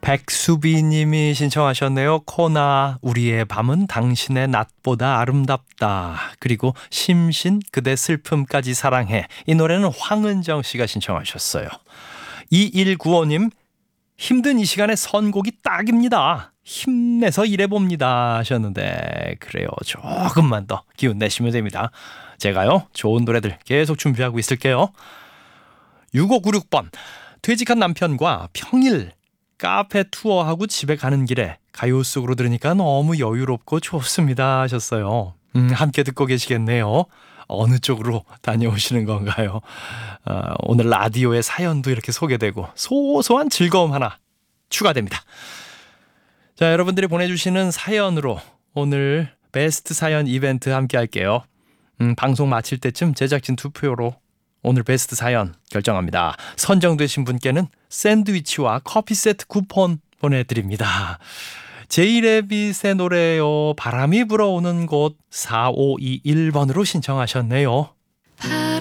백수비님이 신청하셨네요. 코나 우리의 밤은 당신의 낮보다 아름답다. 그리고 심신 그대 슬픔까지 사랑해. 이 노래는 황은정 씨가 신청하셨어요. 2195님 힘든 이 시간에 선곡이 딱입니다. 힘내서 일해봅니다 하셨는데 그래요. 조금만 더 기운 내시면 됩니다. 제가요 좋은 노래들 계속 준비하고 있을게요. 6596번 퇴직한 남편과 평일 카페 투어하고 집에 가는 길에 가요 속으로 들으니까 너무 여유롭고 좋습니다 하셨어요. 함께 듣고 계시겠네요. 어느 쪽으로 다녀오시는 건가요? 오늘 라디오의 사연도 이렇게 소개되고 소소한 즐거움 하나 추가됩니다. 자, 여러분들이 보내주시는 사연으로 오늘 베스트 사연 이벤트 함께 할게요. 방송 마칠 때쯤 제작진 투표로 오늘 베스트 사연 결정합니다. 선정되신 분께는 샌드위치와 커피 세트 쿠폰 보내드립니다. 제이레빗의 노래요. 바람이 불어오는 곳 4521번으로 신청하셨네요.